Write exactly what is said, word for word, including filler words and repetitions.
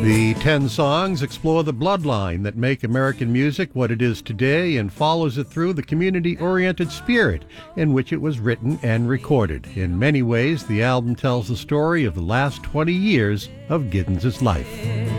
The ten songs explore the bloodline that make American music what it is today and follows it through the community-oriented spirit in which it was written and recorded. In many ways, the album tells the story of the last twenty years of Giddens' life.